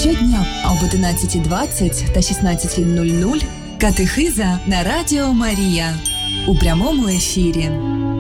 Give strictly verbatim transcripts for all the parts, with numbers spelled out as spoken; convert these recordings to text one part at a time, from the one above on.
Щодня об одинадцятій двадцять та шістнадцятій нуль нуль катехиза на Радіо Марія у прямому ефірі.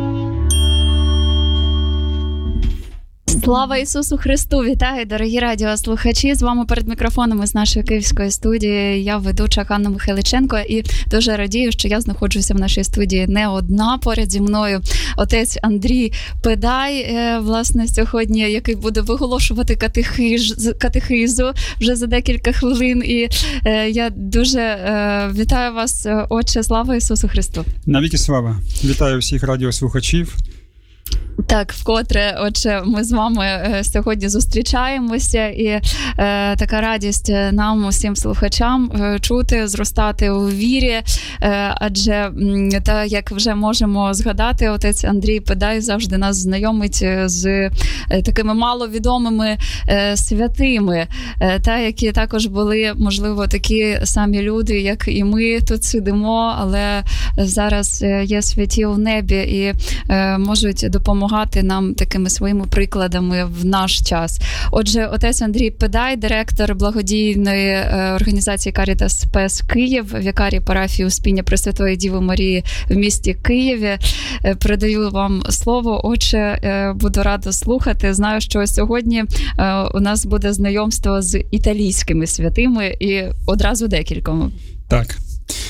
Слава Ісусу Христу! Вітаю, дорогі радіослухачі! З вами перед мікрофонами з нашої київської студії я ведуча Ганна Михайличенко, і дуже радію, що я знаходжуся в нашій студії не одна. Поряд зі мною отець Андрій Педай, власне, сьогодні, який буде виголошувати катехиз, катехизу вже за декілька хвилин. І я дуже вітаю вас, отче, слава Ісусу Христу! Навіки слава! Вітаю всіх радіослухачів! Так, вкотре, отже, ми з вами е, сьогодні зустрічаємося, і е, така радість нам, усім слухачам, е, чути, зростати у вірі, е, адже, м, та, як вже можемо згадати, отець Андрій Педай завжди нас знайомить з е, такими маловідомими е, святими, е, та, які також були, можливо, такі самі люди, як і ми тут сидимо, але зараз є святі у небі і е, можуть допомагати нам такими своїми прикладами в наш час. Отже, отець Андрій Педай, директор благодійної е, організації Caritas Спес Київ, вікарій парафії Успіння Пресвятої Діви Марії в місті Києві. Е, передаю вам слово. Отже, е, буду рада слухати. Знаю, що сьогодні е, у нас буде знайомство з італійськими святими і одразу декількома. Так.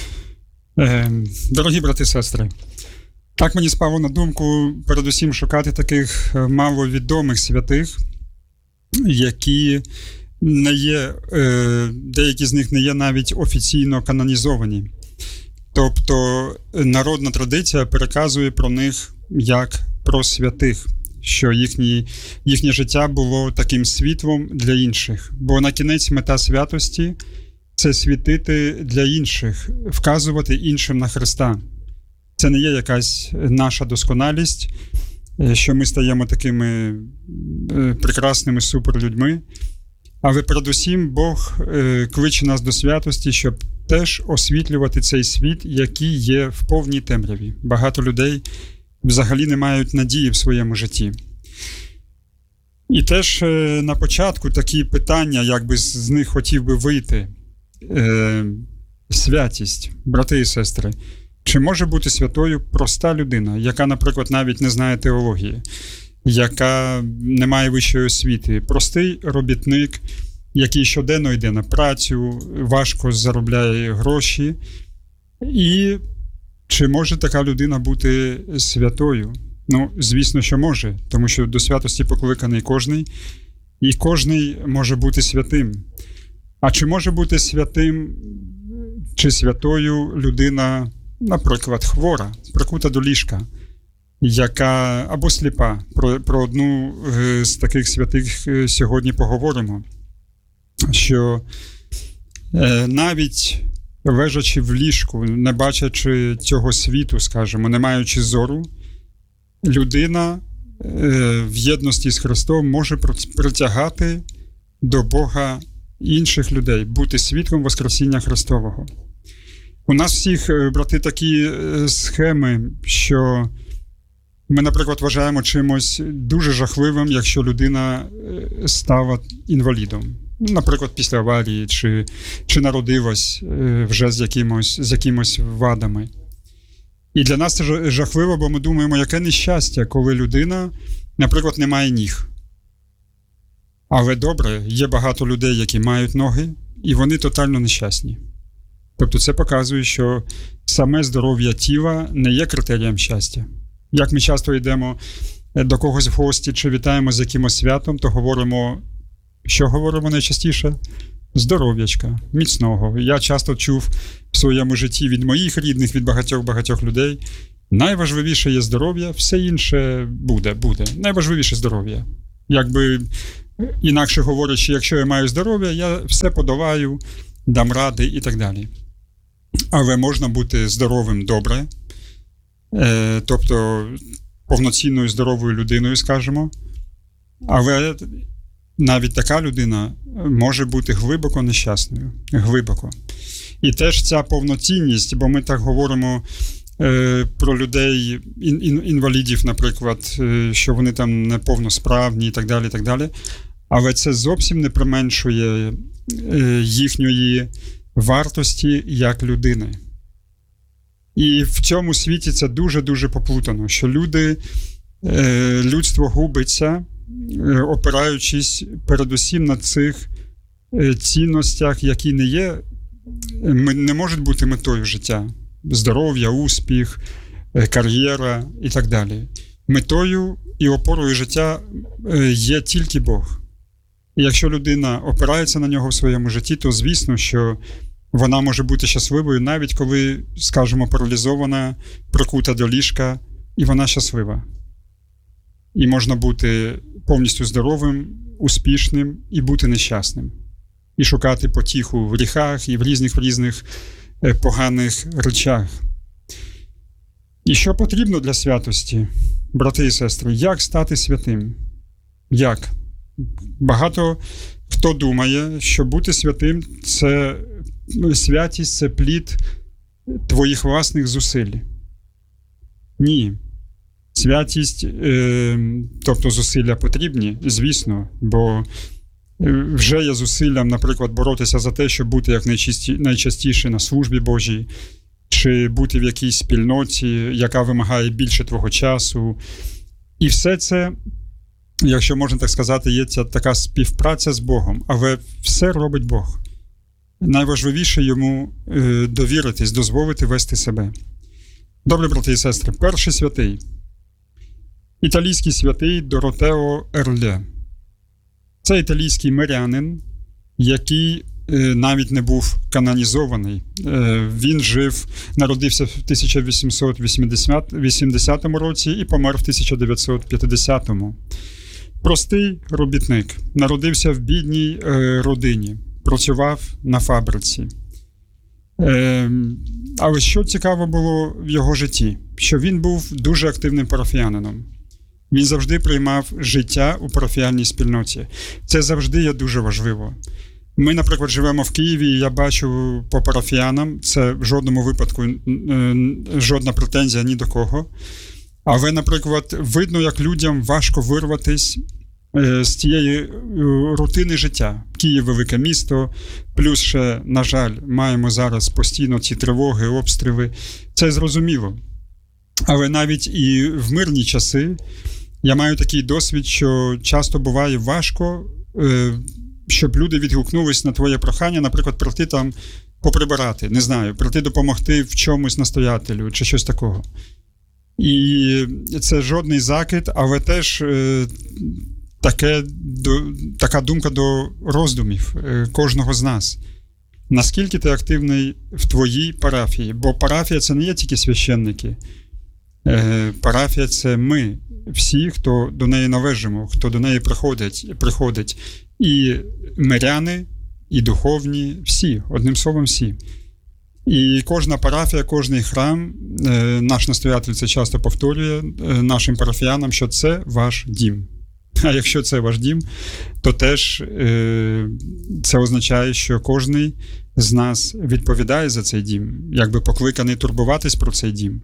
Е, дорогі брати і сестри, так мені спало на думку передусім шукати таких маловідомих святих, які не є, деякі з них не є навіть офіційно канонізовані. Тобто народна традиція переказує про них як про святих, що їхні, їхнє життя було таким світлом для інших. Бо на кінець мета святості – це світити для інших, вказувати іншим на Христа. Це не є якась наша досконалість, що ми стаємо такими прекрасними суперлюдьми, але передусім Бог кличе нас до святості, щоб теж освітлювати цей світ, який є в повній темряві. Багато людей взагалі не мають надії в своєму житті. І теж на початку такі питання, як би з них хотів би вийти. Святість, брати і сестри. Чи може бути святою проста людина, яка, наприклад, навіть не знає теології, яка не має вищої освіти, простий робітник, який щоденно йде на працю, важко заробляє гроші? І чи може така людина бути святою? Ну, звісно, що може, тому що до святості покликаний кожний, і кожний може бути святим. А чи може бути святим чи святою людина, наприклад, хвора, прикута до ліжка, яка або сліпа? Про, про одну з таких святих сьогодні поговоримо, що е, навіть лежачи в ліжку, не бачачи цього світу, скажімо, не маючи зору, людина е, в єдності з Христом може притягати до Бога інших людей, бути світлом Воскресіння Христового. У нас всіх, брати, такі схеми, що ми, наприклад, вважаємо чимось дуже жахливим, якщо людина стала інвалідом. Наприклад, після аварії, чи, чи народилась вже з якимось, з якимось вадами. І для нас це жахливо, бо ми думаємо, яке нещастя, коли людина, наприклад, не має ніг. Але добре, є багато людей, які мають ноги, і вони тотально нещасні. Тобто це показує, що саме здоров'я тіла не є критерієм щастя. Як ми часто йдемо до когось в гості чи вітаємо з якимось святом, то говоримо, що говоримо найчастіше? Здоров'ячка, міцного. Я часто чув в своєму житті від моїх рідних, від багатьох-багатьох людей, найважливіше є здоров'я, все інше буде, буде. Найважливіше здоров'я. Якби, інакше говорячи, якщо я маю здоров'я, я все подолаю, дам ради і так далі. Але можна бути здоровим добре, е, тобто повноцінною здоровою людиною, скажімо, але навіть така людина може бути глибоко нещасною, глибоко. І теж ця повноцінність, бо ми так говоримо е, про людей, ін, ін, інвалідів, наприклад, е, що вони там неповносправні і так далі, і так далі. Але це зовсім не применшує їхньої вартості як людини. І в цьому світі це дуже-дуже поплутано, що люди, людство губиться, опираючись передусім на цих цінностях, які не є, не можуть бути метою життя. Здоров'я, успіх, кар'єра і так далі. Метою і опорою життя є тільки Бог. І якщо людина опирається на нього в своєму житті, то звісно, що вона може бути щасливою, навіть коли, скажімо, паралізована, прикута до ліжка, і вона щаслива. І можна бути повністю здоровим, успішним і бути нещасним. І шукати потіху в гріхах і в різних, в різних поганих речах. І що потрібно для святості, брати і сестри? Як стати святим? Як? Багато хто думає, що бути святим – це святість, це плід твоїх власних зусиль. Ні. Святість, е, тобто зусилля потрібні, звісно, бо вже є зусиллям, наприклад, боротися за те, щоб бути як найчастіше на службі Божій, чи бути в якійсь спільноті, яка вимагає більше твого часу. І все це, якщо можна так сказати, є ця така співпраця з Богом, але все робить Бог. Найважливіше йому е, довіритись, дозволити вести себе. Добре, брати і сестри, перший святий. Італійський святий Доротео Ерле. Це італійський мирянин, який е, навіть не був канонізований. Е, він жив, народився в тисяча вісімсот вісімдесятому році і помер в тисяча дев'ятсот п'ятдесятому. Простий робітник, народився в бідній е, родині, працював на фабриці. Е, але що цікаво було в його житті? Що він був дуже активним парафіянином. Він завжди приймав життя у парафіяльній спільноті. Це завжди є дуже важливо. Ми, наприклад, живемо в Києві, і я бачу по парафіянам, це в жодному випадку жодна претензія ні до кого. Але, наприклад, видно, як людям важко вирватись з тієї рутини життя. Київ – велике місто, плюс ще, на жаль, маємо зараз постійно ці тривоги, обстріли. Це зрозуміло. Але навіть і в мирні часи я маю такий досвід, що часто буває важко, щоб люди відгукнулись на твоє прохання, наприклад, прийти там поприбирати, не знаю, прийти допомогти в чомусь настоятелю чи щось такого. І це жодний закид, але теж таке, така думка до роздумів кожного з нас. Наскільки ти активний в твоїй парафії? Бо парафія – це не є тільки священники. Парафія – це ми, всі, хто до неї належимо, хто до неї приходить, приходить. І миряни, і духовні, всі, одним словом, всі. І кожна парафія, кожний храм, наш настоятель це часто повторює нашим парафіянам, що це ваш дім. А якщо це ваш дім, то теж це означає, що кожний з нас відповідає за цей дім, якби покликаний турбуватись про цей дім,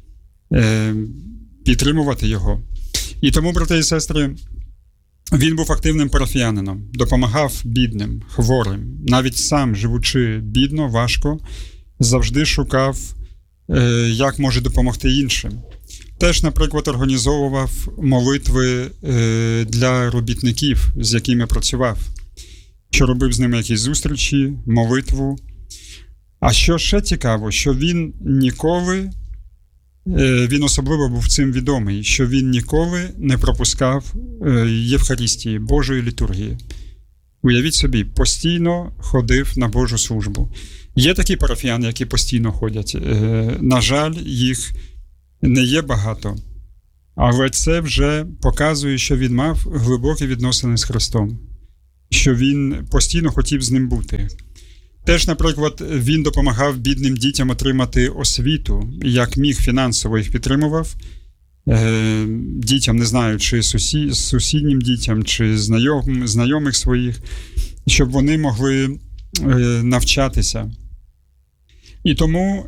підтримувати його. І тому, брати і сестри, він був активним парафіянином, допомагав бідним, хворим, навіть сам, живучи бідно, важко, завжди шукав, як може допомогти іншим. Теж, наприклад, організовував молитви для робітників, з якими працював, що робив з ними якісь зустрічі, молитву. А що ще цікаво, що він ніколи, він особливо був цим відомий, що він ніколи не пропускав Євхаристії, Божої літургії. Уявіть собі, постійно ходив на Божу службу. Є такі парафіяни, які постійно ходять. На жаль, їх не є багато. Але це вже показує, що він мав глибокі відносини з Христом. Що він постійно хотів з ним бути. Теж, наприклад, він допомагав бідним дітям отримати освіту, як міг фінансово їх підтримував. Дітям, не знаю, чи сусід, сусіднім дітям, чи знайом, знайомих своїх, щоб вони могли навчатися. І тому,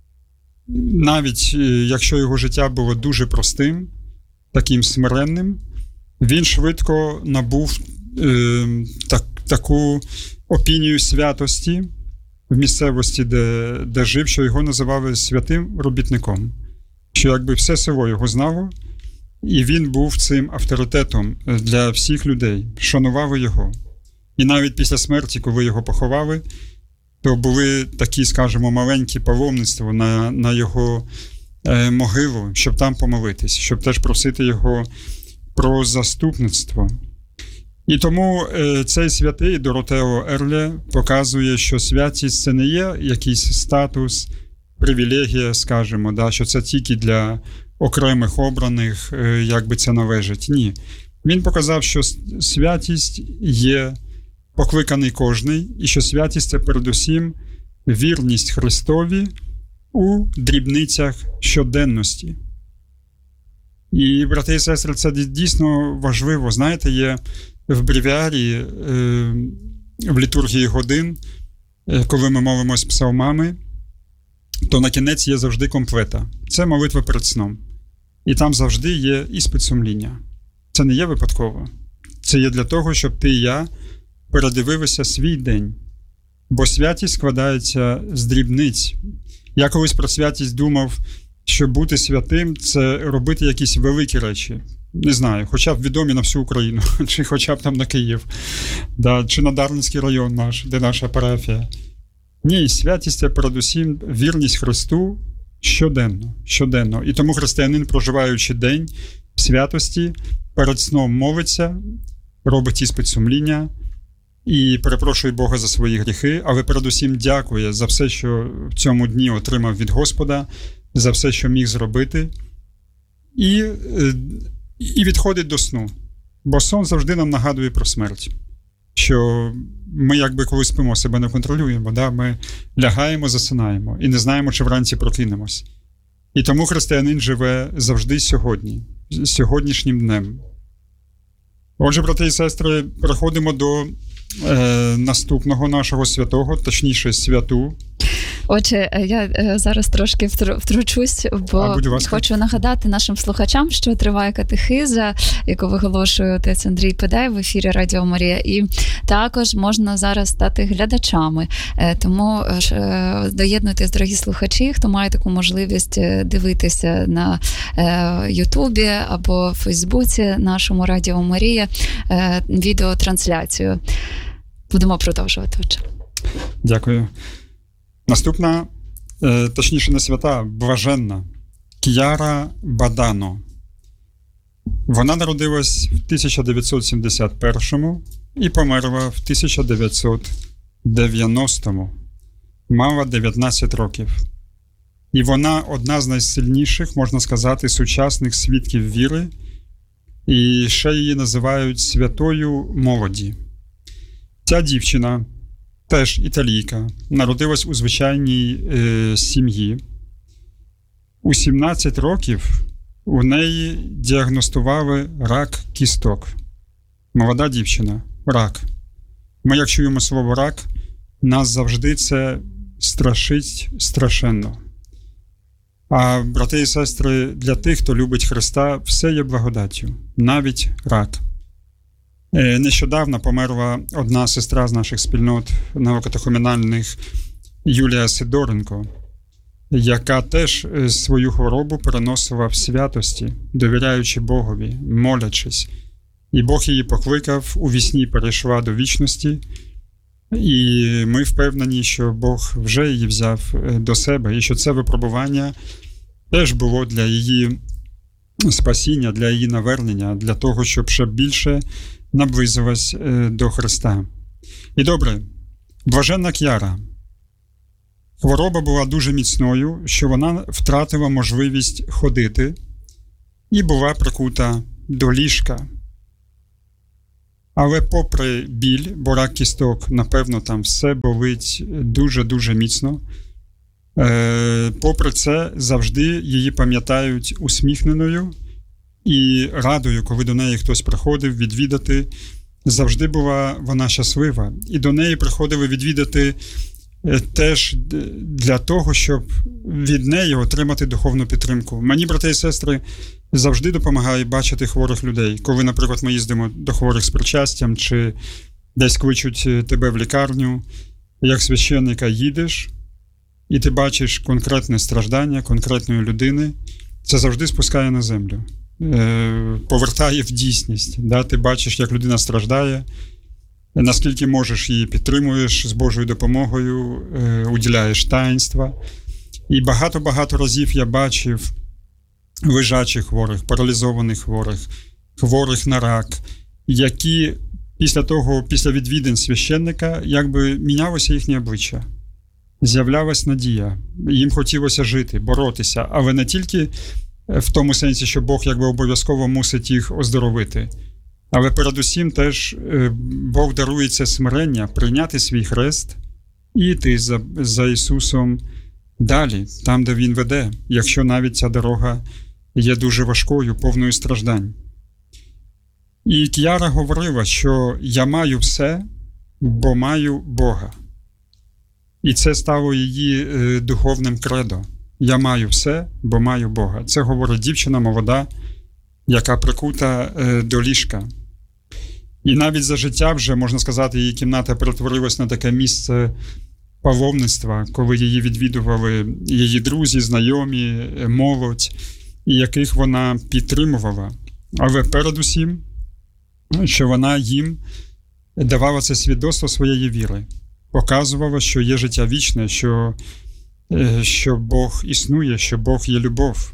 навіть якщо його життя було дуже простим, таким смиренним, він швидко набув е, так, таку опінію святості в місцевості, де, де жив, що його називали святим робітником. Що якби все село його знало, і він був цим авторитетом для всіх людей, шанували його. І навіть після смерті, коли його поховали, то були такі, скажімо, маленькі паломництва на, на його е, могилу, щоб там помолитись, щоб теж просити його про заступництво. І тому е, цей святий Доротео Ерле показує, що святість – це не є якийсь статус, привілегія, скажімо, да, що це тільки для окремих обраних, е, як би це належить. Ні. Він показав, що святість є покликаний кожний, і що святість – це передусім вірність Христові у дрібницях щоденності. І, брати і сестри, це дійсно важливо. Знаєте, є в бревіарії, е, в літургії годин, е, коли ми молимось псалмами, то на кінець є завжди комплета. Це молитва перед сном. І там завжди є іспит сумління. Це не є випадково. Це є для того, щоб ти і я передивилися свій день. Бо святість складається з дрібниць. Я колись про святість думав, що бути святим – це робити якісь великі речі. Не знаю, хоча б відомі на всю Україну, чи хоча б там на Київ, да, чи на Дарницький район наш, де наша парафія. Ні, святість – це передусім вірність Христу щоденно, щоденно. І тому християнин, проживаючи день в святості, перед сном молиться, робить іспит сумління і перепрошує Бога за свої гріхи, але передусім дякує за все, що в цьому дні отримав від Господа, за все, що міг зробити, і, і відходить до сну. Бо сон завжди нам нагадує про смерть. Що ми якби коли спимо, себе не контролюємо, да? Ми лягаємо, засинаємо і не знаємо, чи вранці прокинемось. І тому християнин живе завжди сьогодні, сьогоднішнім днем. Отже, брати і сестри, переходимо до е, наступного нашого святого, точніше святу. Отже, я зараз трошки втручусь, бо а, хочу нагадати нашим слухачам, що триває катехиза, яку виголошує отець Андрій Педай в ефірі Радіо Марія. І також можна зараз стати глядачами. Тому доєднуйтесь, дорогі слухачі, хто має таку можливість дивитися на Ютубі або в Фейсбуці нашому Радіо Марія відеотрансляцію. Будемо продовжувати. Отже. Дякую. Наступна, точніше не свята, блаженна, К'яра Бадано. Вона народилась в тисяча дев'ятсот сімдесят першому і померла в тисяча дев'ятсот дев'яностому. Мала дев'ятнадцять років. І вона одна з найсильніших, можна сказати, сучасних свідків віри. І ще її називають святою молоді. Ця дівчина, теж італійка, народилась у звичайній е, сім'ї. У сімнадцять років у неї діагностували рак кісток. Молода дівчина, рак. Ми, як чуємо слово рак, нас завжди це страшить страшенно. А, брати і сестри, для тих, хто любить Христа, все є благодаттю, навіть рак. Нещодавно померла одна сестра з наших спільнот наукокатехумінальних, Юлія Сидоренко, яка теж свою хворобу переносила в святості, довіряючи Богові, молячись. І Бог її покликав, у вісні перейшла до вічності, і ми впевнені, що Бог вже її взяв до себе, і що це випробування теж було для її спасіння, для її навернення, для того, щоб ще більше наблизилась до Христа. І добре, блаженна К'яра. Хвороба була дуже міцною, що вона втратила можливість ходити і була прикута до ліжка. Але попри біль, бо рак кісток, напевно, там все болить дуже-дуже міцно, е, попри це завжди її пам'ятають усміхненою і радою, коли до неї хтось приходив відвідати. Завжди була вона щаслива. І до неї приходили відвідати теж для того, щоб від неї отримати духовну підтримку. Мені, брати і сестри, завжди допомагає бачити хворих людей. Коли, наприклад, ми їздимо до хворих з причастям, чи десь кличуть тебе в лікарню, як священника їдеш, і ти бачиш конкретне страждання конкретної людини, це завжди спускає на землю, повертає в дійсність. Да? Ти бачиш, як людина страждає, наскільки можеш її підтримуєш з Божою допомогою, уділяєш таїнства. І багато-багато разів я бачив лежачих хворих, паралізованих хворих, хворих на рак, які після того, після відвідин священника, якби мінялося їхнє обличчя. З'являлась надія, їм хотілося жити, боротися, але не тільки в тому сенсі, що Бог якби обов'язково мусить їх оздоровити, але передусім теж Бог дарує це смирення, прийняти свій хрест і йти за, за Ісусом далі, там, де Він веде, якщо навіть ця дорога є дуже важкою, повною страждань. І К'яра говорила, що я маю все, бо маю Бога. І це стало її е, духовним кредо. Я маю все, бо маю Бога. Це говорить дівчина молода, яка прикута е, до ліжка. І навіть за життя вже, можна сказати, її кімната перетворилась на таке місце паломництва, коли її відвідували її друзі, знайомі, молодь, і яких вона підтримувала. Але передусім, що вона їм давала це свідоцтво своєї віри. Показувала, що є життя вічне, що, що Бог існує, що Бог є любов.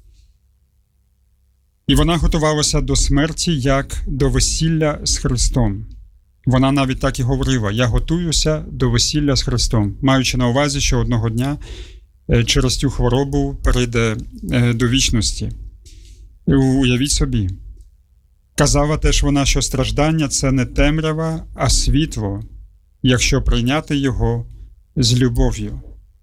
І вона готувалася до смерті, як до весілля з Христом. Вона навіть так і говорила: я готуюся до весілля з Христом, маючи на увазі, що одного дня через цю хворобу перейде до вічності. Уявіть собі. Казала теж вона, що страждання – це не темрява, а світло, якщо прийняти його з любов'ю.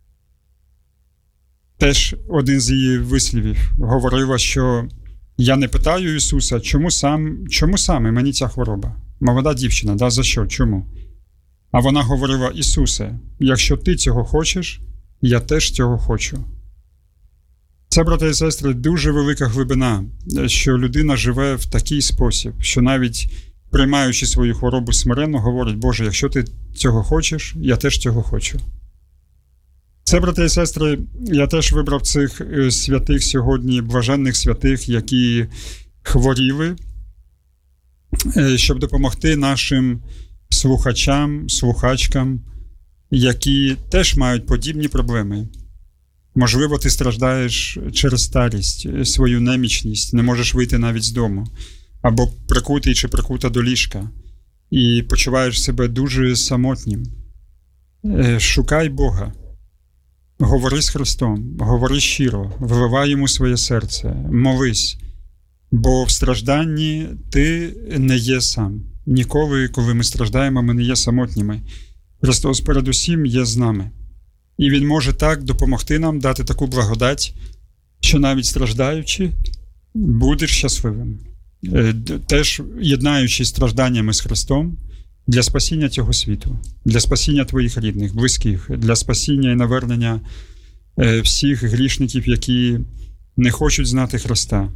Теж один з її вислівів говорила, що я не питаю Ісуса, чому, сам, чому саме мені ця хвороба? Молода дівчина, да, за що, чому? А вона говорила: Ісусе, якщо ти цього хочеш, я теж цього хочу. Це, брати і сестри, дуже велика глибина, що людина живе в такий спосіб, що навіть приймаючи свою хворобу смиренно, говорить: Боже, якщо ти цього хочеш, я теж цього хочу. Це, брати і сестри, я теж вибрав цих святих сьогодні, блаженних святих, які хворіли, щоб допомогти нашим слухачам, слухачкам, які теж мають подібні проблеми. Можливо, ти страждаєш через старість, свою немічність, не можеш вийти навіть з дому, або прикутий чи прикута до ліжка, і почуваєш себе дуже самотнім. Шукай Бога, говори з Христом, говори щиро, вливай йому своє серце, молись, бо в стражданні ти не є сам. Ніколи, коли ми страждаємо, ми не є самотніми. Христос передусім є з нами. І Він може так допомогти нам, дати таку благодать, що навіть страждаючи, будеш щасливим. Теж єднаючись стражданнями з Христом для спасіння цього світу, для спасіння твоїх рідних, близьких, для спасіння і навернення всіх грішників, які не хочуть знати Христа.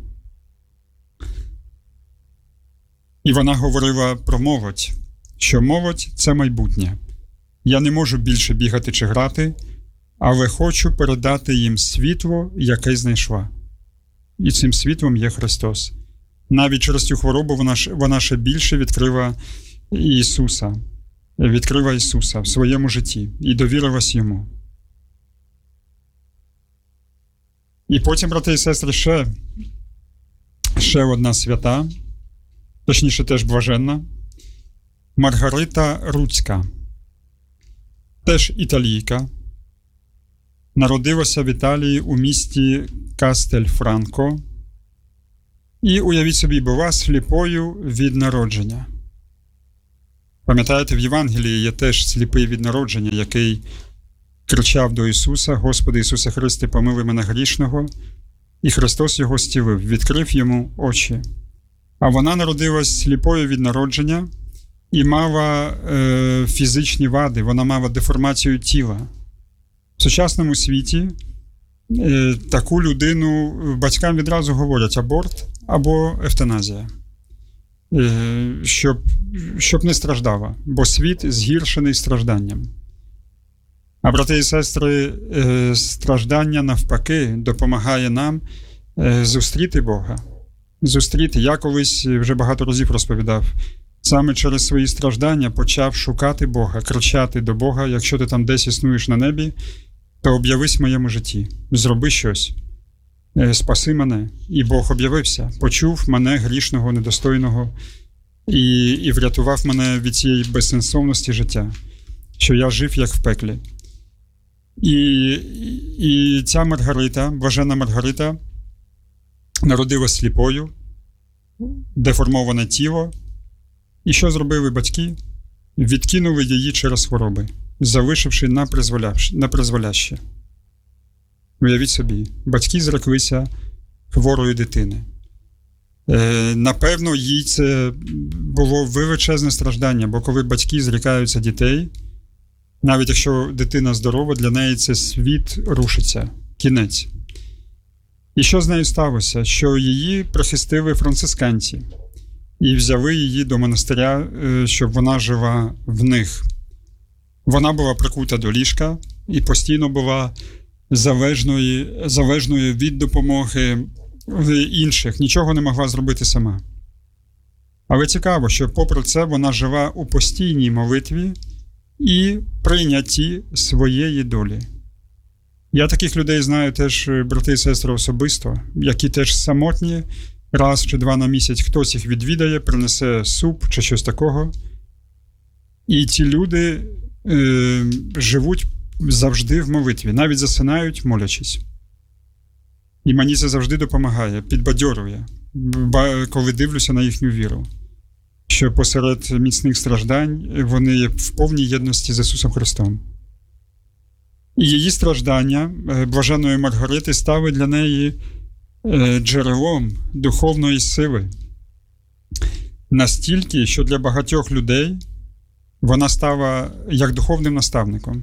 І вона говорила про молодь, що молодь – це майбутнє. Я не можу більше бігати чи грати, але хочу передати їм світло, яке знайшла. І цим світлом є Христос. Навіть через цю хворобу вона, вона ще більше відкрила Ісуса, відкрила Ісуса в своєму житті і довірилась Йому. І потім, брати і сестри, ще, ще одна свята, точніше теж блаженна, Маргарита Руцька. Теж італійка, народилася в Італії у місті Кастельфранко і, уявіть собі, була сліпою від народження. Пам'ятаєте, в Євангелії є теж сліпий від народження, який кричав до Ісуса: Господи Ісусе Христе, помилуй мене грішного, і Христос його зцілив, відкрив йому очі. А вона народилась сліпою від народження, і мала е, фізичні вади, вона мала деформацію тіла. В сучасному світі е, таку людину батькам відразу говорять аборт або евтаназія, е, щоб, щоб не страждала, бо світ згіршений стражданням. А, брати і сестри, е, страждання навпаки допомагає нам е, зустріти Бога. Зустріти. Я колись вже багато разів розповідав, саме через свої страждання почав шукати Бога, кричати до Бога: якщо ти там десь існуєш на небі, то об'явись в моєму житті, зроби щось, спаси мене. І Бог об'явився, почув мене, грішного, недостойного, і, і врятував мене від цієї безсенсовності життя, що я жив як в пеклі. І, і ця Маргарита, блаженна Маргарита, народилась сліпою, деформоване тіло. І що зробили батьки? Відкинули її через хвороби, залишивши на призволяще. На призволяще. Уявіть собі, батьки зреклися хворої дитини. Е, напевно, їй це було величезне страждання, бо коли батьки зрікаються дітей, навіть якщо дитина здорова, для неї це світ рушиться, кінець. І що з нею сталося? Що її прихистили францисканці і взяли її до монастиря, щоб вона жила в них. Вона була прикута до ліжка і постійно була залежною, залежною від допомоги інших, нічого не могла зробити сама. Але цікаво, що попри це вона жила у постійній молитві і прийнятті своєї долі. Я таких людей знаю теж, брати і сестри, особисто, які теж самотні, раз чи два на місяць хтось їх відвідає, принесе суп чи щось такого. І ці люди е, живуть завжди в молитві, навіть засинають, молячись. І мені це завжди допомагає, підбадьорює, коли дивлюся на їхню віру, що посеред міцних страждань вони є в повній єдності з Ісусом Христом. І її страждання, блаженної Маргарити, стали для неї джерелом духовної сили. Настільки, що для багатьох людей вона стала як духовним наставником.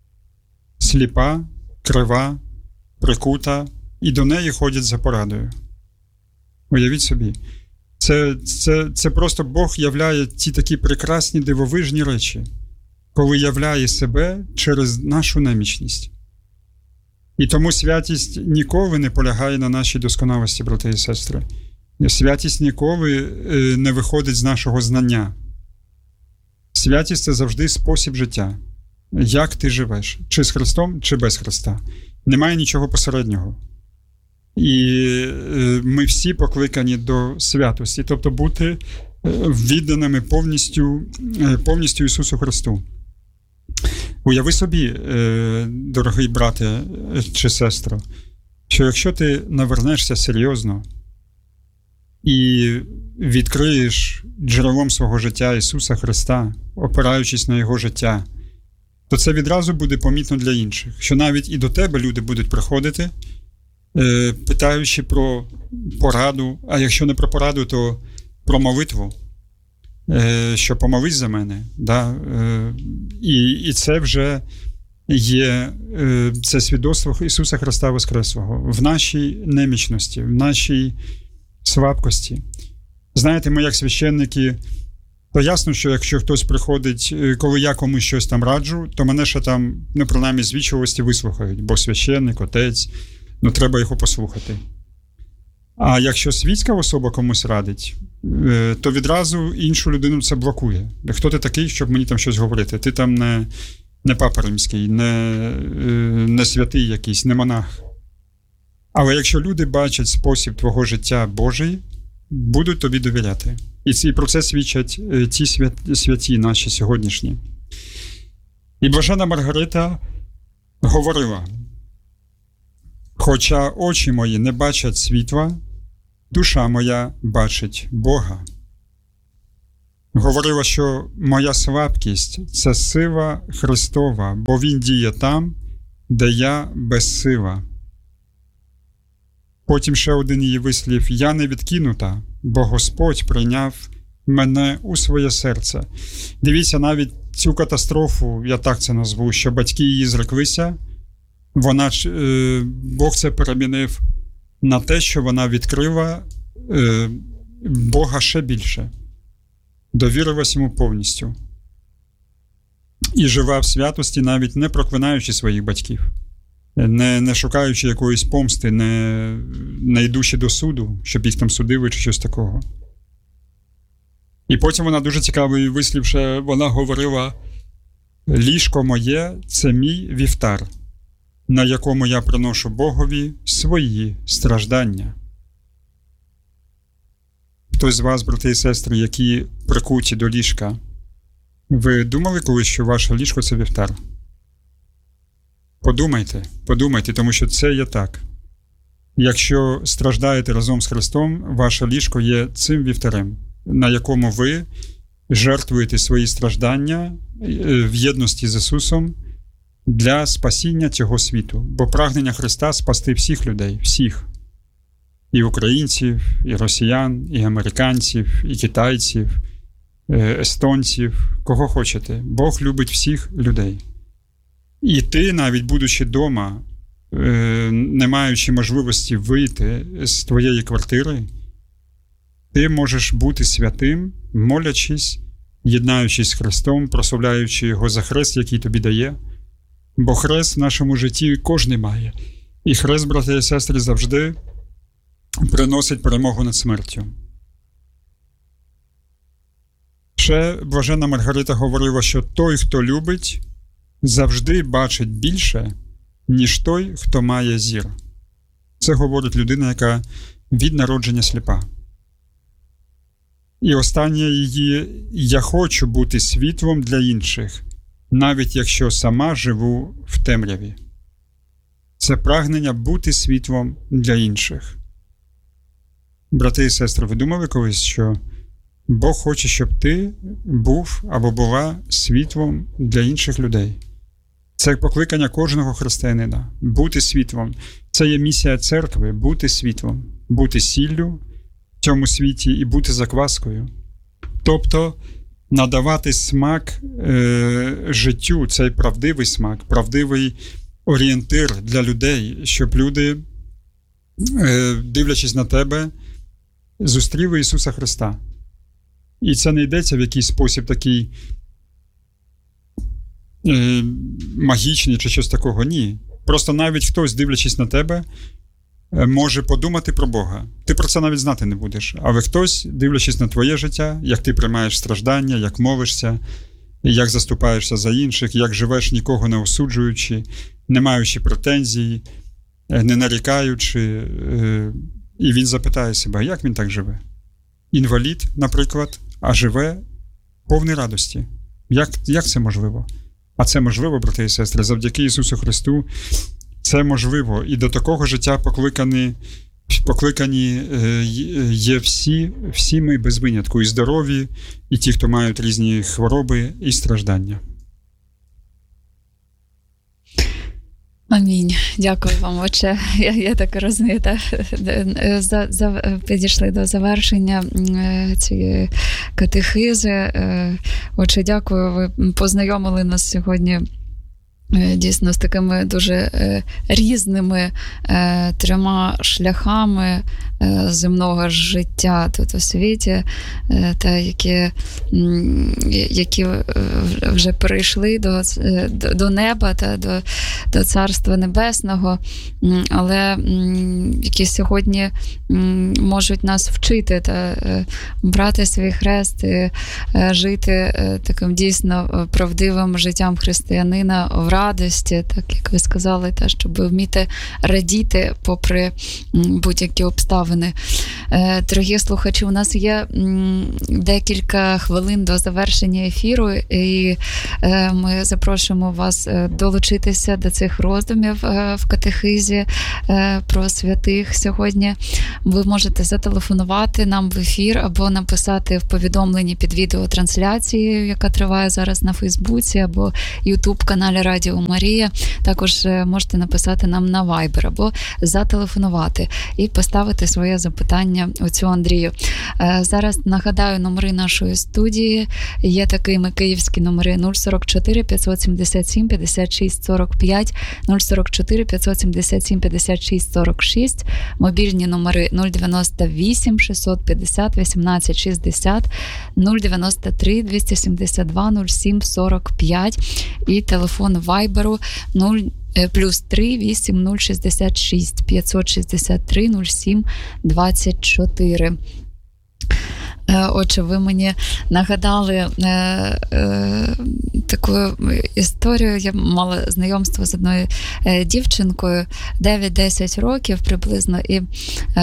Сліпа, крива, прикута, і до неї ходять за порадою. Уявіть собі, це, це, це просто Бог являє ті такі прекрасні дивовижні речі, коли являє себе через нашу немічність. І тому святість ніколи не полягає на нашій досконалості, брати і сестри. Святість ніколи не виходить з нашого знання. Святість – це завжди спосіб життя. Як ти живеш? Чи з Христом, чи без Христа. Немає нічого посереднього. І ми всі покликані до святості, тобто бути відданими повністю, повністю Ісусу Христу. Уяви собі, дорогий брате чи сестро, що якщо ти навернешся серйозно і відкриєш джерелом свого життя Ісуса Христа, опираючись на Його життя, то це відразу буде помітно для інших, що навіть і до тебе люди будуть приходити, питаючи про пораду, а якщо не про пораду, то про молитву, що помолись за мене. Да? І, і це вже є це свідоцтво Ісуса Христа Воскреслого в нашій немічності, в нашій слабкості. Знаєте, ми як священники, то ясно, що якщо хтось приходить, коли я комусь щось там раджу, то мене ще там, ну, принаймні, з вічливості вислухають, бо священник, отець, ну, треба його послухати. А якщо світська особа комусь радить, то відразу іншу людину це блокує. Хто ти такий, щоб мені там щось говорити? Ти там не, не папа римський, не, не святий якийсь, не монах. Але якщо люди бачать спосіб твого життя Божий, будуть тобі довіряти. І, і про це свідчать ті святі, святі наші сьогоднішні. І блажена Маргарита говорила: «Хоча очі мої не бачать світла, душа моя бачить Бога». Говорила, що моя слабкість – це сила Христова, бо Він діє там, де я безсила. Потім ще один її вислів: «Я не відкинута, бо Господь прийняв мене у своє серце. Дивіться, навіть цю катастрофу, я так це назву, що батьки її зреклися, вона, е, Бог це перемінив на те, що вона відкрила е, Бога ще більше, довірилась йому повністю. І жила в святості, навіть не проклинаючи своїх батьків, не, не шукаючи якоїсь помсти, не, не йдучи до суду, щоб їх там судили чи щось такого. І потім вона дуже цікавий вислів, що вона говорила: ліжко моє – це мій вівтар, на якому я приношу Богові свої страждання. Хтось з вас, брати і сестри, які прикуті до ліжка, ви думали колись, що ваше ліжко – це вівтар? Подумайте, подумайте, тому що це є так. Якщо страждаєте разом з Христом, ваше ліжко є цим вівтарем, на якому ви жертвуєте свої страждання в єдності з Ісусом для спасіння цього світу. Бо прагнення Христа – спасти всіх людей, всіх. І українців, і росіян, і американців, і китайців, естонців, кого хочете. Бог любить всіх людей. І ти, навіть будучи вдома, не маючи можливості вийти з твоєї квартири, ти можеш бути святим, молячись, єднаючись з Христом, прославляючи Його за хрест, який тобі дає. Бо хрест в нашому житті кожен має. І хрест, брати і сестри, завжди приносить перемогу над смертю. Ще блаженна Маргарита говорила, що той, хто любить, завжди бачить більше, ніж той, хто має зір. Це говорить людина, яка від народження сліпа. І останнє її: «Я хочу бути світлом для інших, навіть якщо сама живу в темряві». Це прагнення бути світлом для інших. Брати і сестри, ви думали колись, що Бог хоче, щоб ти був або була світлом для інших людей? Це покликання кожного християнина – бути світлом. Це є місія церкви – бути світлом, бути сіллю в цьому світі і бути закваскою. Тобто надавати смак е, життю, цей правдивий смак, правдивий орієнтир для людей, щоб люди, е, дивлячись на тебе, зустріли Ісуса Христа. І це не йдеться в якийсь спосіб такий е, магічний чи щось такого. Ні. Просто навіть хтось, дивлячись на тебе, може подумати про Бога. Ти про це навіть знати не будеш. Але хтось, дивлячись на твоє життя, як ти приймаєш страждання, як молишся, як заступаєшся за інших, як живеш, нікого не осуджуючи, не маючи претензій, не нарікаючи. І він запитає себе, як він так живе? Інвалід, наприклад, а живе повний радості. Як, як це можливо? А це можливо, брати і сестри, завдяки Ісусу Христу. Це можливо. І до такого життя покликані, покликані є всі, всі ми без винятку. І здорові, і ті, хто мають різні хвороби і страждання. Амінь. Дякую вам, отче. Я, я так розумію, так, за, за, підійшли до завершення цієї катехизи. Отче, дякую, ви познайомили нас сьогодні дійсно з такими дуже е, різними е, трьома шляхами е, земного життя тут у світі, е, та які, м, які вже перейшли до, до, до неба та до, до Царства Небесного, м, але м, які сьогодні м, можуть нас вчити та е, брати свій хрест і е, жити е, таким дійсно правдивим життям християнина в радості, так як ви сказали, та, щоб вміти радіти попри будь-які обставини. Дорогі слухачі, у нас є декілька хвилин до завершення ефіру, і ми запрошуємо вас долучитися до цих роздумів в катехизі про святих сьогодні. Ви можете зателефонувати нам в ефір або написати в повідомленні під відеотрансляцією, яка триває зараз на Фейсбуці або Ютуб-каналі Радіо Радіо Марія. Також можете написати нам на Viber або зателефонувати і поставити своє запитання оцю Андрію. Зараз нагадаю номери нашої студії. Є такими київські номери нуль сорок чотири п'ятсот сімдесят сім п'ятдесят шість сорок п'ять, нуль сорок чотири п'ятсот сімдесят сім п'ятдесят шість сорок шість, мобільні номери нуль дев'яносто вісім шістсот п'ятдесят вісімнадцять шістдесят, нуль дев'яносто три двісті сімдесят два нуль сім сорок п'ять і телефон Вайберу нуль плюс три вісім нуль шістдесят шість п'ятсот шістдесят три нуль сім двадцять чотири. Отже, ви мені нагадали е, е, таку історію. Я мала знайомство з одною е, дівчинкою дев'ять-десять років приблизно, і е,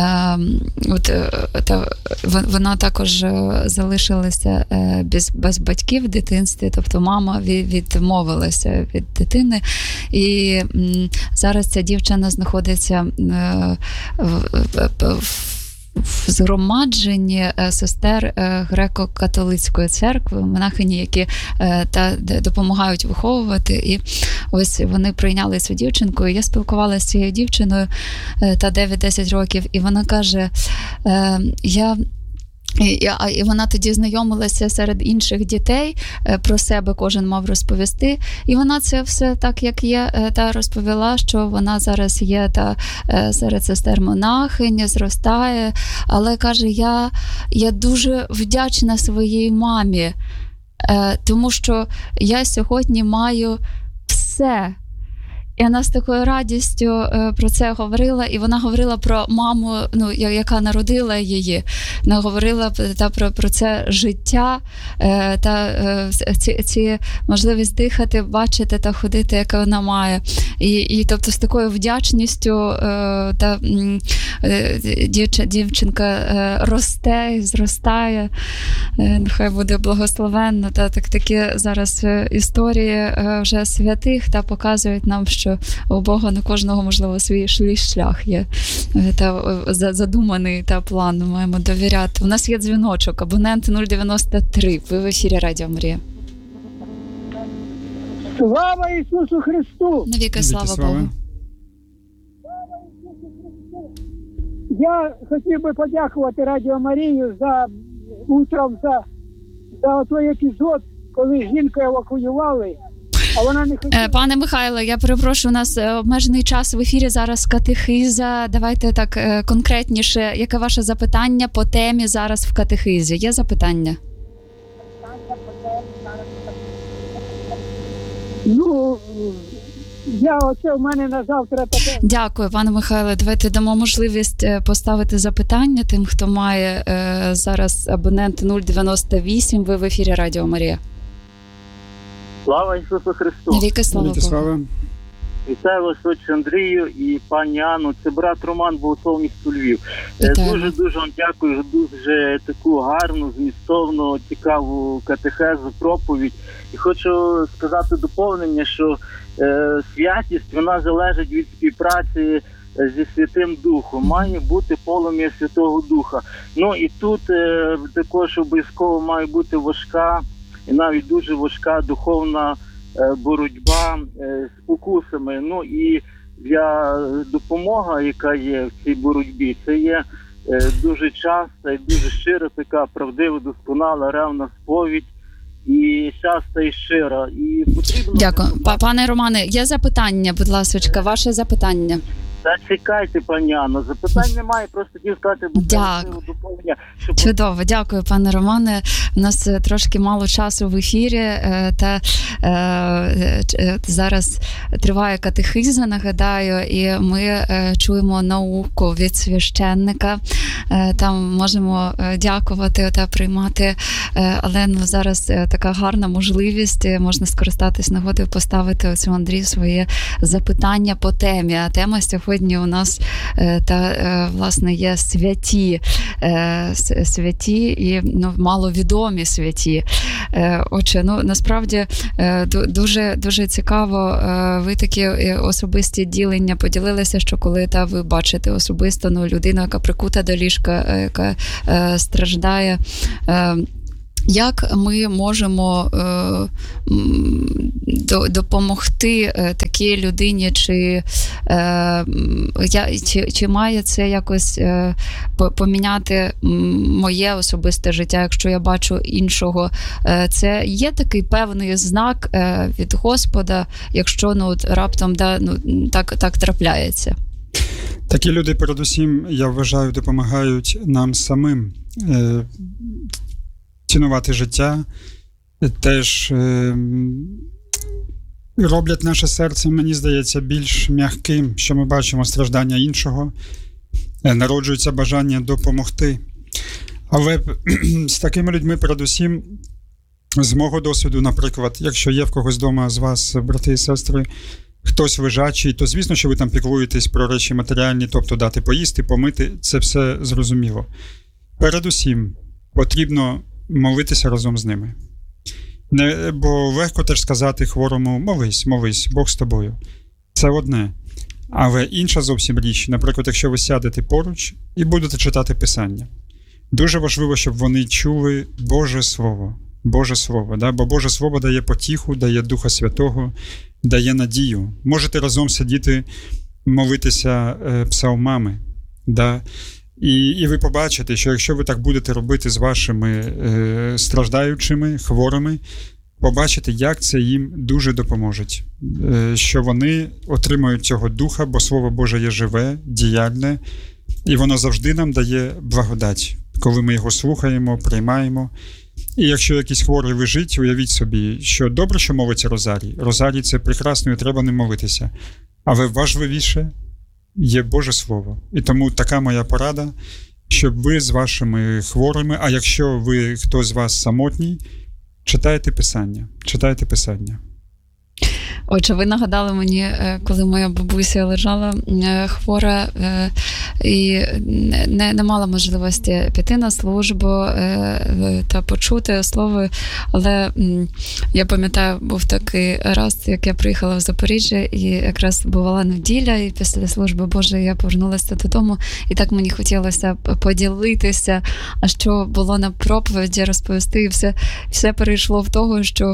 от, е, та, вона також залишилася е, без, без батьків в дитинстві, тобто мама від, відмовилася від дитини, і м, зараз ця дівчина знаходиться е, в, в, в в згромадженні сестер греко-католицької церкви, монахині, які та допомагають виховувати. І ось вони прийняли цю дівчинку, і я спілкувалася з цією дівчиною, та дев'ять-десять років, і вона каже, я... І, і вона тоді знайомилася серед інших дітей, про себе кожен мав розповісти, і вона це все так, як є, та розповіла, що вона зараз є та серед сестер монахинь, зростає, але каже, я, я дуже вдячна своїй мамі, тому що я сьогодні маю все. І вона з такою радістю е, про це говорила, і вона говорила про маму, ну, яка народила її. Вона говорила та, про, про це життя, е, та е, ці, ці можливість дихати, бачити та ходити, яке вона має. І, і тобто з такою вдячністю е, та е, дівч, дівчинка е, росте і зростає. Е, нехай буде благословенно. Та так такі зараз історії е, вже святих та показують нам, що у Бога на кожного, можливо, свій шлях є, та задуманий та план, ми маємо довіряти. У нас є дзвіночок, абонент нуль дев'яносто три, ви в ефірі Радіо Марія. Слава Ісусу Христу! Навіки слава Богу. Я хотів би подякувати Радіо Марію за утром, за, за той епізод, коли жінку евакуювали. А вона не хотіла. Пане Михайло, я перепрошую, у нас обмежений час в ефірі, зараз катехиза. Давайте так конкретніше, яке ваше запитання по темі зараз в катехизі? Є запитання? Ну, я оце в мене на завтра таке. Дякую, пане Михайло. Давайте дамо можливість поставити запитання тим, хто має е, зараз абонент нуль дев'яносто вісім. Ви в ефірі Радіо Марія. Слава Ісусу Христу! Навіки слава Богу! Вітаю вас, отче Андрію і пані Анну. Це брат Роман, Богослов, місто Львів. Дуже-дуже вам дякую за дуже таку гарну, змістовну, цікаву катехезу, проповідь. І хочу сказати доповнення, що е, святість, вона залежить від співпраці зі Святим Духом. Має бути полум'я Святого Духа. Ну і тут е, також обов'язково має бути важка і навіть дуже важка духовна е, боротьба е, з спокусами. Ну і для допомоги, яка є в цій боротьбі, це є е, дуже часто і дуже щира така правдива, досконала, ревна сповідь. І часто і щира. І потрібно... Дякую. Пане Романе, є запитання, будь ласка, ваше запитання. Та чекайте, пані Анно, запитань немає, просто хотів сказати доповнення. Щоб... Чудово, дякую, пане Романе. У нас трошки мало часу в ефірі, та е, зараз триває катехиза, нагадаю, і ми е, чуємо науку від священника. Е, там можемо дякувати та приймати, е, але ну, зараз така гарна можливість, можна скористатись нагодою, поставити оцю Андрію своє запитання по темі. А тема сьогодні у нас та власне є святі, святі і ну, маловідомі святі. Отже, ну насправді дуже дуже цікаво. Ви такі особисті ділення поділилися, що коли та ви бачите особисто ну, людину, яка прикута до ліжка, яка страждає. Як ми можемо, допомогти такій людині, чи, чи, чи має це якось поміняти моє особисте життя, якщо я бачу іншого. Це є такий певний знак від Господа, якщо ну, раптом да, ну, так, так трапляється. Такі люди, передусім, я вважаю, допомагають нам самим е, цінувати життя, теж е, роблять наше серце, мені здається, більш м'яким, що ми бачимо страждання іншого, е, народжується бажання допомогти. Але з такими людьми, передусім, з мого досвіду, наприклад, якщо є в когось вдома з вас, брати і сестри, хтось лежачий, то звісно, що ви там піклуєтесь про речі матеріальні, тобто дати поїсти, помити, це все зрозуміло. Передусім, потрібно молитися разом з ними. Не, бо легко теж сказати хворому: молись, молись, Бог з тобою. Це одне. Але інша зовсім річ, наприклад, якщо ви сядете поруч і будете читати Писання. Дуже важливо, щоб вони чули Боже Слово. Боже Слово, да? Бо Боже Слово дає потіху, дає Духа Святого, дає надію. Можете разом сидіти, молитися е, псалмами. Да? І, і ви побачите, що якщо ви так будете робити з вашими е, страждаючими, хворими, побачите, як це їм дуже допоможе. Е, що вони отримають цього Духа, бо Слово Боже є живе, діяльне, і воно завжди нам дає благодать, коли ми його слухаємо, приймаємо. І якщо якийсь хворий лежить, уявіть собі, що добре, що молиться Розарій. Розарій – це прекрасно, і треба ним молитися. Але важливіше є Боже Слово. І тому така моя порада, щоб ви з вашими хворими, а якщо ви, хтось з вас самотній, читайте Писання. Читайте Писання. Отже, ви нагадали мені, коли моя бабуся лежала хвора і не, не мала можливості піти на службу та почути слово, але я пам'ятаю, був такий раз, як я приїхала в Запоріжжя, і якраз бувала неділя, і після служби Божої я повернулася додому, і так мені хотілося поділитися, а що було на проповіді, розповісти, і все, все перейшло в того, що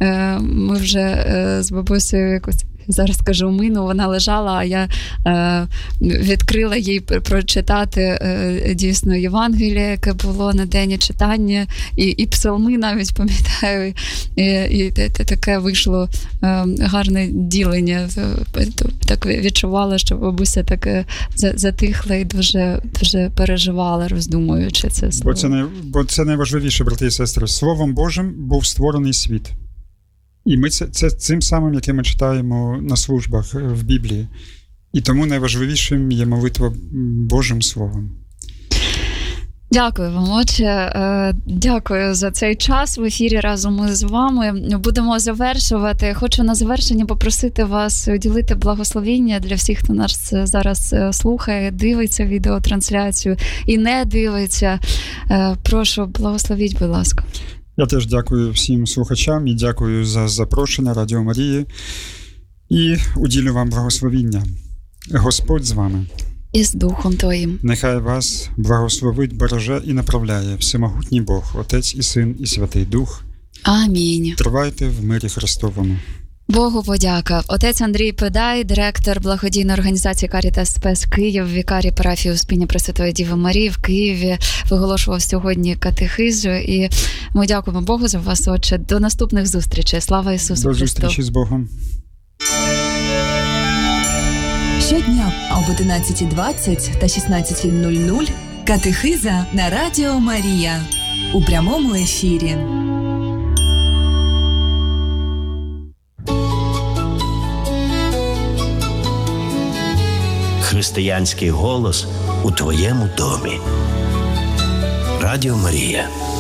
ми вже з бабусею якось, зараз скажу, мину, вона лежала, а я е, відкрила їй прочитати е, дійсно Євангеліє, яке було на день читання, і, і псалми навіть пам'ятаю, і, і таке вийшло е, гарне ділення. Так відчувала, що бабуся так затихла і дуже, дуже переживала, роздумуючи це слово. Бо це, не, бо це найважливіше, брати і сестри. Словом Божим був створений світ. І ми це, це цим самим, яке ми читаємо на службах в Біблії. І тому найважливішим є молитва Божим Словом. Дякую вам, отче. Дякую за цей час в ефірі разом з вами. Будемо завершувати. Хочу на завершення попросити вас уділити благословіння для всіх, хто нас зараз слухає, дивиться відеотрансляцію і не дивиться. Прошу, благословіть, будь ласка. Я теж дякую всім слухачам і дякую за запрошення Радіо Марії. І уділю вам благословіння. Господь з вами. І з Духом Твоїм. Нехай вас благословить, береже і направляє всемогутній Бог, Отець і Син і Святий Дух. Амінь. Тривайте в мирі Христовому. Богу подяка. Отець Андрій Педай, директор благодійної організації Карітас Спес Київ, вікарій парафії Успіння Пресвятої Діви Марії в Києві, виголошував сьогодні катехизу. І ми дякуємо Богу за вас, отче. До наступних зустрічей. Слава Ісусу Христу. До зустрічі з Богом. Щодня об одинадцята двадцять та шістнадцята нуль нуль катехиза на Радіо Марія у прямому ефірі. Християнський голос у твоєму домі. Радіо Марія.